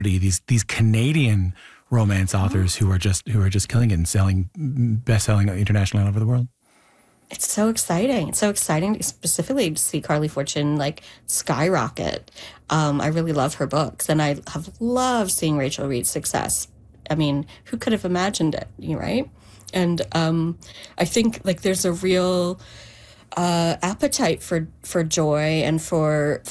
these Canadian romance authors who are just killing it and best-selling internationally all over the world. It's so exciting. It's so exciting, specifically to see Carly Fortune like skyrocket. I really love her books, and I have loved seeing Rachel Reed's success. I mean, who could have imagined it, right? And I think like there's a real appetite for joy and for